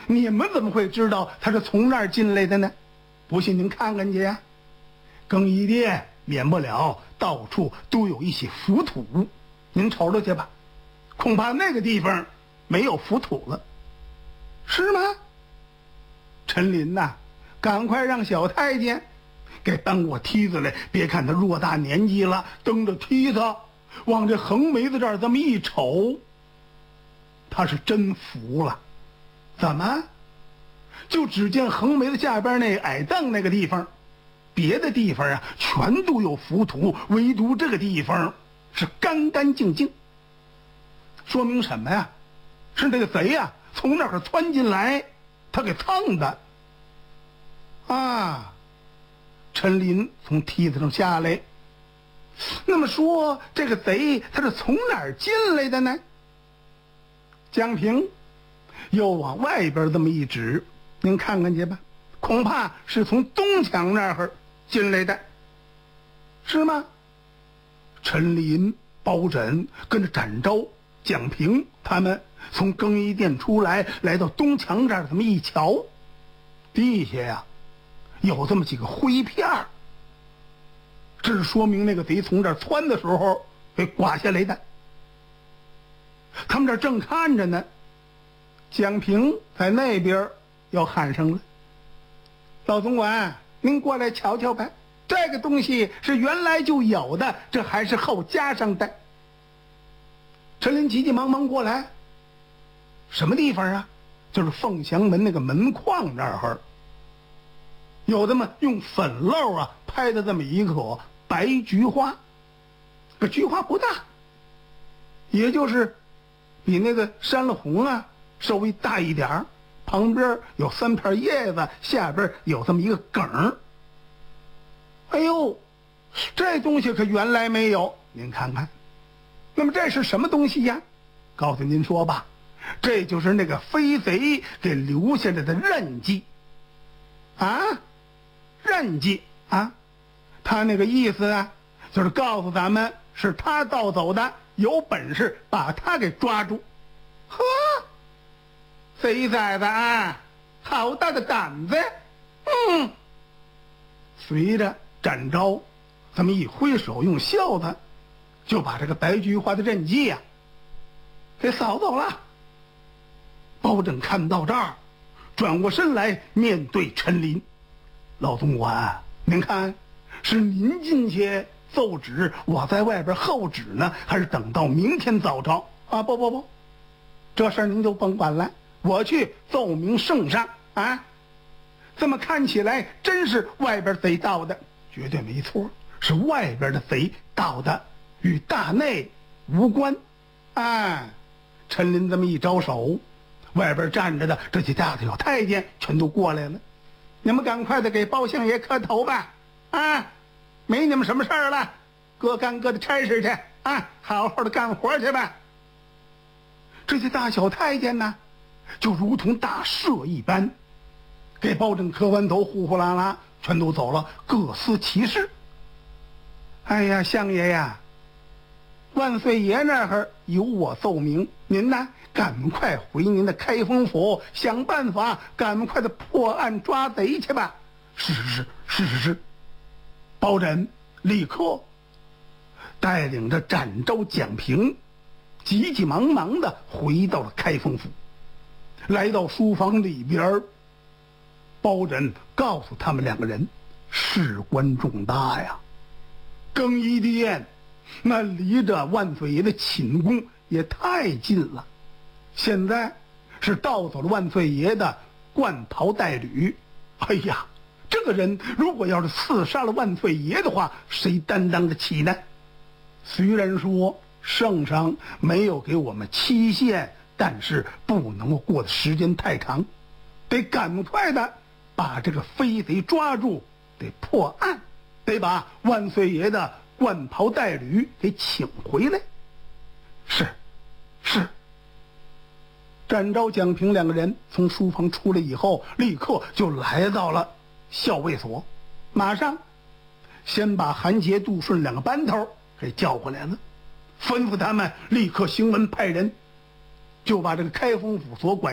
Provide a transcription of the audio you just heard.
你们怎么会知道他是从那儿进来的呢？不信您看看去呀。更衣殿免不了到处都有一些浮土，您瞅瞅去吧，恐怕那个地方没有浮土了，是吗？陈林呐，赶快让小太监给搬过梯子来，别看他偌大年纪了，蹬着梯子往这横梅子这儿这么一瞅，他是真服了。怎么？就只见横梅子下边那矮凳那个地方，别的地方啊全都有浮土，唯独这个地方是干干净净。说明什么呀？是那个贼呀从那儿窜进来，他给蹭的啊。陈林从梯子上下来，那么说这个贼他是从哪儿进来的呢？江平又往外边这么一指，您看看去吧，恐怕是从东墙那儿进来的，是吗？陈林、包拯跟着展昭、蒋平他们从更衣殿出来，来到东墙这儿这么一瞧，地下呀有这么几个灰片儿，这是说明那个贼从这儿窜的时候给刮下来的。他们这儿正看着呢，蒋平在那边要喊上了：“老总管，您过来瞧瞧吧，这个东西是原来就有的，这还是后加上的。”陈林急急忙忙过来，什么地方啊？就是凤翔门那个门框那儿，有这么用粉漏啊拍的这么一棵白菊花，这菊花不大，也就是比那个山了红啊稍微大一点儿，旁边有3片叶子，下边有这么一个梗。哎呦，这东西可原来没有，您看看。那么这是什么东西呀？告诉您说吧，这就是那个飞贼给留下来的刃迹啊，刃迹啊，他那个意思啊，就是告诉咱们是他盗走的，有本事把他给抓住。呵，贼崽子啊，好大的胆子！随着展昭这么一挥手，用袖子就把这个白菊花的刃迹呀给扫走了。包拯看到这儿，转过身来面对陈林：“老总管，您看，是您进去奏旨，我在外边候旨呢，还是等到明天早朝？”啊，不，这事儿您就甭管了，我去奏明圣上啊。这么看起来，真是外边贼盗的，绝对没错，是外边的贼盗的，与大内无关。哎，陈林这么一招手，外边站着的这些大小太监全都过来了。你们赶快的给包相爷磕头吧，啊，没你们什么事儿了，各干各的差事去啊，好好的干活去吧。这些大小太监呢，就如同大赦一般，给包拯磕完头，呼呼啦啦全都走了，各司其事。哎呀，相爷呀，万岁爷那儿有我奏明，您呢赶快回您的开封府，想办法赶快的破案抓贼去吧。是。包拯立刻带领着展昭、蒋平急急忙忙的回到了开封府，来到书房里边，包拯告诉他们2个人，事关重大呀。更衣殿那离着万岁爷的寝宫也太近了，现在是盗走了万岁爷的冠袍带履。哎呀，这个人如果要是刺杀了万岁爷的话，谁担当得起呢？虽然说圣上没有给我们期限，但是不能够过的时间太长，得赶快的把这个飞贼抓住，得破案，得把万岁爷的冠袍带履给请回来。是。展昭、蒋平2个人从书房出来以后，立刻就来到了校尉所，马上先把韩杰、杜顺2个班头给叫回来了，吩咐他们立刻行文派人，就把这个开封府所管